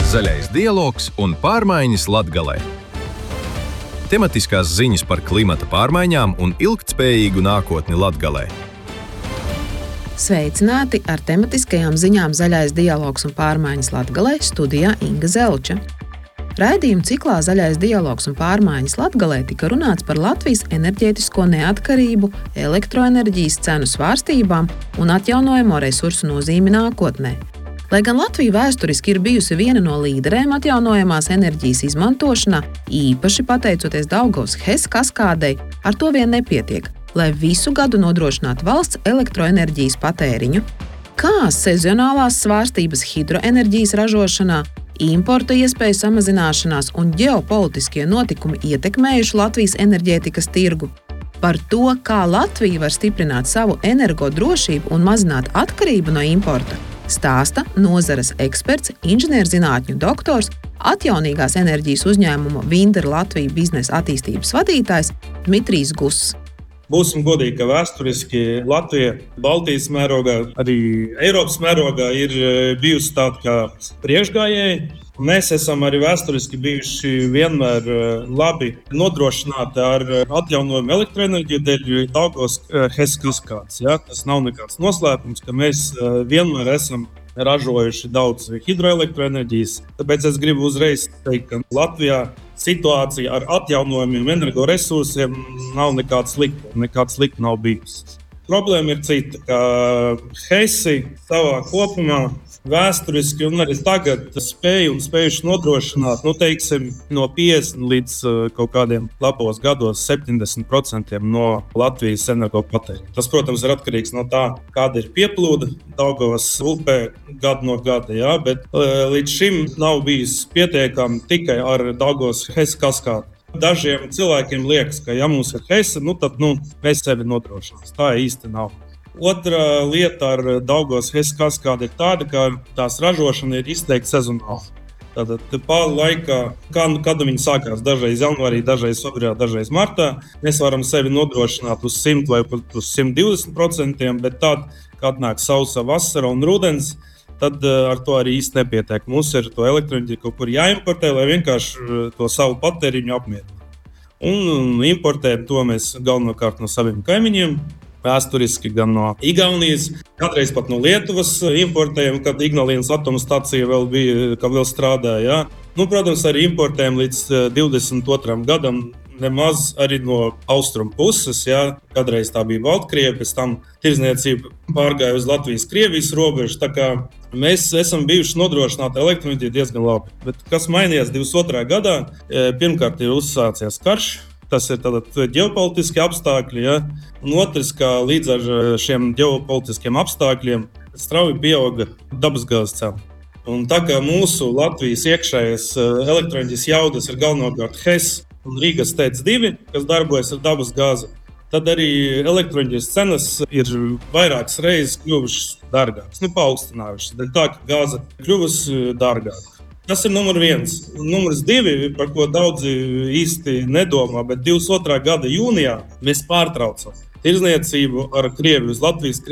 Zaļais dialogs un pārmaiņas Latgalē. Tematiskās ziņas par klimata pārmaiņām un ilgtspējīgu nākotni Latgalē. Sveicināti ar tematiskajām ziņām Zaļais dialogs un pārmaiņas Latgalē, studijā Inga Zelča. Raidījuma ciklā Zaļais dialogs un pārmaiņas Latgalē tika runāts par Latvijas enerģētisko neatkarību, elektroenerģijas cenu svārstībām un atjaunojamo resursu nozīmi nākotnē. Lai gan Latvija vēsturiski ir bijusi viena no līderēm atjaunojamās enerģijas izmantošanā, īpaši pateicoties Daugavas HES kaskādei, ar to vien nepietiek, lai visu gadu nodrošinātu valsts elektroenerģijas patēriņu. Kā sezonālās svārstības hidroenerģijas ražošanā, importa iespēju samazināšanās un ģeopolitiskie notikumi ietekmējuši Latvijas enerģētikas tirgu? Par to, kā Latvija var stiprināt savu energodrošību un mazināt atkarību no importa, stāsta nozares eksperts, inženierzinātņu doktors, atjaunīgās enerģijas uzņēmuma Vindera Latvija biznesa attīstības vadītājs Dmitrijs Guss. Būsim godīgi, ka vēsturiski Latvija Baltijas mērogā, arī Eiropas mērogā ir bijusi tāda kā priekšgājēji. Mēs esam arī vēsturiski bijuši vienmēr labi nodrošināti ar atjaunojumu elektroenerģiju dēļ Daugavas HES kaskādes. Ja? Tas nav nekāds noslēpums, ka mēs vienmēr esam ražojuši daudz hidroelektroenerģijas. Tāpēc es gribu uzreiz teikt, ka Latvijā situācija ar atjaunojumiem energoresursiem nav nekāds slikts nav bijis. Problēma ir cita, ka HESi savā kopumā vēsturiski un arī tagad spējuši nodrošināt, no 50 līdz kaut kādiem labos gados 70% no Latvijas energopatēriņa. Tas, protams, ir atkarīgs no tā, kāda ir pieplūde Daugavas upē gadu no gada, jā, bet līdz šim nav bijis pietiekami tikai ar Daugavas HES kaskādi. Dažiem cilvēkiem liekas, ka ja mums ir HES, tad mēs sevi nodrošinās. Tā īsti nav. Otra lieta ar Daugavas HES kaskādi ir tāda, ka tās ražošana ir izteikti sezonāla. Tātad pāri laikā, kad viņi sākās, dažreiz janvārī, dažreiz februārī, dažreiz martā, mēs varam sevi nodrošināt uz 100 vai pat uz 120%, bet tad, kad nāk sausa vasara un rudens, tad ar to arī īsti nepietiek. Mums ir to elektroenerģiju kaut kur jāimportē, lai vienkārši to savu patēriņu apmierinātu. Un importējam to mēs galvenokārt no saviem kaimiņiem. Vēsturiski gan no Igaunijas, kādreiz pat no Lietuvas importējam, kad Ignalīnas atomstacija vēl strādāja. Ja? Protams, arī importējam līdz 22. gadam nemaz arī no austrumu puses. Ja? Kādreiz tā bija Baltkrievija, pēc tam tirdzniecība pārgāja uz Latvijas-Krievijas robežu. Tā kā mēs esam bijuši nodrošināti elektroenerģiju diezgan labi. Bet kas mainījās 22. gadā? Pirmkārt ir uzsācies karš. Tas ir ģeopolitiski apstākļi, ja? Un otrs, ka līdz ar šiem ģeopolitiskiem apstākļiem strauji pieauga dabasgāzes cena. Un tā kā mūsu Latvijas iekšējais elektroenerģijas jaudas ir galvenokārt HES un Rīgas TEC 2, kas darbojas ar dabasgāzi, tad arī elektroenerģijas cenas ir vairākas reizes kļuvušas dārgākas, paaugstinājušas. Dēļ tā, ka gāze kļuvusi dārgāka. Tas ir numur 1. Numurs 2, par ko daudzi īsti nedomā, bet 22. gada jūnijā mēs pārtraucam tirdzniecību ar Krieviju uz Latvijas